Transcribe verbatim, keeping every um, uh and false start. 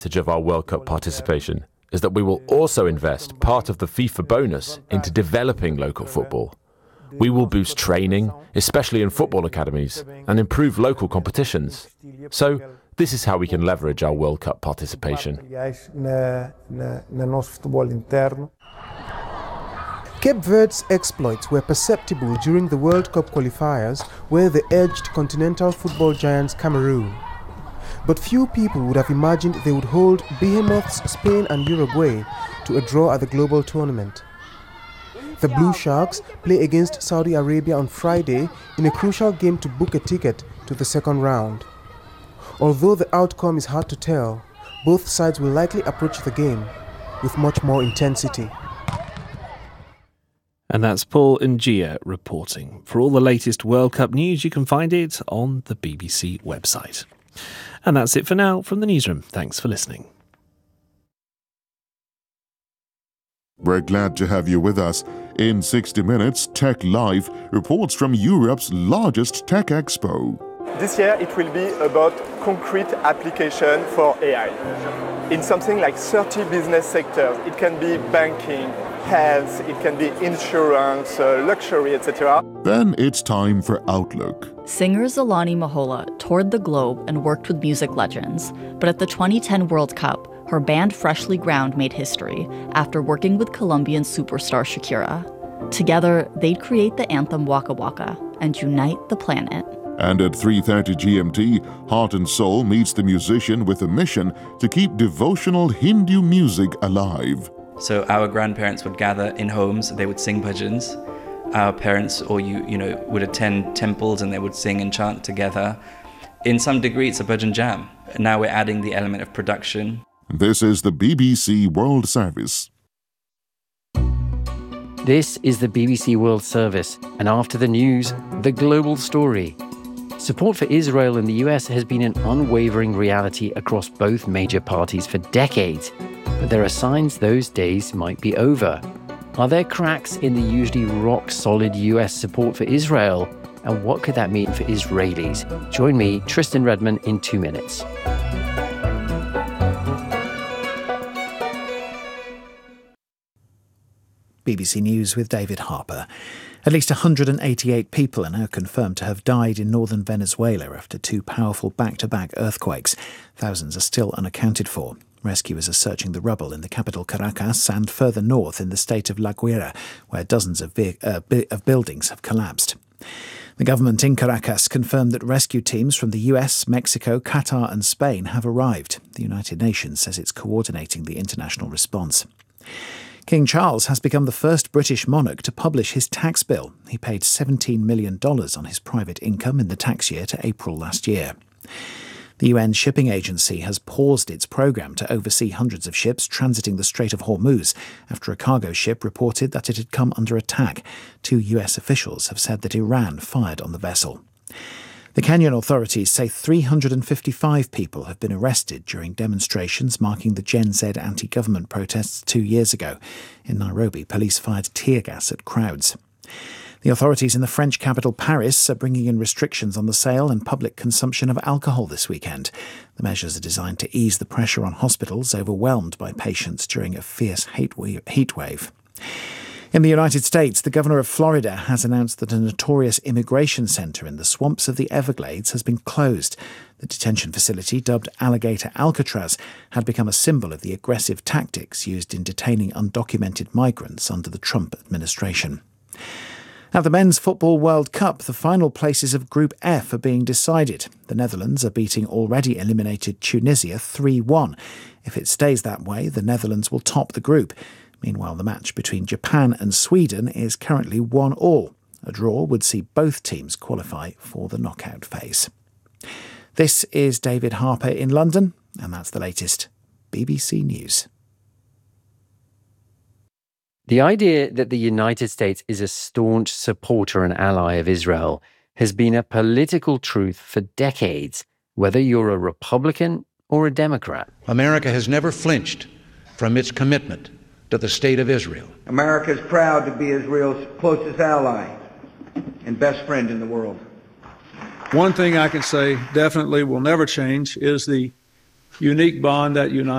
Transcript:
of our World Cup participation is that we will also invest part of the FIFA bonus into developing local football. We will boost training, especially in football academies, and improve local competitions. So, this is how we can leverage our World Cup participation. Cape Verde's exploits were perceptible during the World Cup qualifiers, where they edged continental football giants Cameroon. But few people would have imagined they would hold behemoths Spain and Uruguay to a draw at the global tournament. The Blue Sharks play against Saudi Arabia on Friday in a crucial game to book a ticket to the second round. Although the outcome is hard to tell, both sides will likely approach the game with much more intensity. And that's Paul Ngia reporting. For all the latest World Cup news, you can find it on the B B C website. And that's it for now from the newsroom. Thanks for listening. We're glad to have you with us. In sixty minutes, Tech Live reports from Europe's largest tech expo. This year it will be about concrete application for A I. In something like thirty business sectors, it can be banking, health, it can be insurance, uh, luxury, et cetera. Then it's time for Outlook. Singer Zalani Mohola toured the globe and worked with music legends, but at the twenty ten World Cup, her band Freshly Ground made history after working with Colombian superstar Shakira. Together, they'd create the anthem Waka Waka and unite the planet. And at three thirty G M T, Heart and Soul meets the musician with a mission to keep devotional Hindu music alive. So our grandparents would gather in homes, they would sing bhajans. Our parents or you, you know, would attend temples and they would sing and chant together. In some degree, it's a bhajan jam. Now we're adding the element of production. This is the B B C World Service. This is the B B C World Service, and after the news, the global story. Support for Israel in the U S has been an unwavering reality across both major parties for decades, but there are signs those days might be over. Are there cracks in the usually rock-solid U S support for Israel? And what could that mean for Israelis? Join me, Tristan Redman, in two minutes. B B C News with David Harper. At least one hundred eighty-eight people are now confirmed to have died in northern Venezuela after two powerful back-to-back earthquakes. Thousands are still unaccounted for. Rescuers are searching the rubble in the capital Caracas and further north in the state of La Guaira, where dozens of, vi- uh, bi- of buildings have collapsed. The government in Caracas confirmed that rescue teams from the U S, Mexico, Qatar and Spain have arrived. The United Nations says it's coordinating the international response. King Charles has become the first British monarch to publish his tax bill. He paid seventeen million dollars on his private income in the tax year to April last year. The U N Shipping Agency has paused its programme to oversee hundreds of ships transiting the Strait of Hormuz after a cargo ship reported that it had come under attack. Two U S officials have said that Iran fired on the vessel. The Kenyan authorities say three hundred fifty-five people have been arrested during demonstrations marking the Gen Z anti-government protests two years ago. In Nairobi, police fired tear gas at crowds. The authorities in the French capital Paris are bringing in restrictions on the sale and public consumption of alcohol this weekend. The measures are designed to ease the pressure on hospitals overwhelmed by patients during a fierce heat wave. In the United States, the governor of Florida has announced that a notorious immigration center in the swamps of the Everglades has been closed. The detention facility, dubbed Alligator Alcatraz, had become a symbol of the aggressive tactics used in detaining undocumented migrants under the Trump administration. At the Men's Football World Cup, the final places of Group F are being decided. The Netherlands are beating already eliminated Tunisia three one. If it stays that way, the Netherlands will top the group. Meanwhile, the match between Japan and Sweden is currently one all. A draw would see both teams qualify for the knockout phase. This is David Harper in London, and that's the latest B B C News. The idea that the United States is a staunch supporter and ally of Israel has been a political truth for decades, whether you're a Republican or a Democrat. America has never flinched from its commitment to the state of Israel. America is proud to be Israel's closest ally and best friend in the world. One thing I can say definitely will never change is the unique bond that unites